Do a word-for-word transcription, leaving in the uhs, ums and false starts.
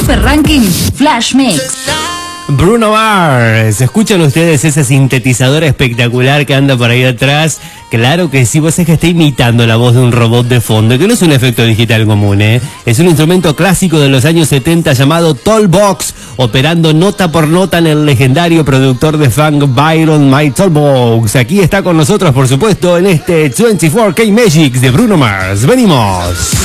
Super Ranking Flash Mix. Bruno Mars, ¿escuchan ustedes ese sintetizador espectacular que anda por ahí atrás? Claro que sí, vos es que está imitando la voz de un robot de fondo, que no es un efecto digital común, ¿eh? Es un instrumento clásico de los años setenta llamado Tollbox, operando nota por nota en el legendario productor de funk Byron My Tollbox. Aquí está con nosotros, por supuesto, en este veinticuatro K Magic de Bruno Mars. ¡Venimos!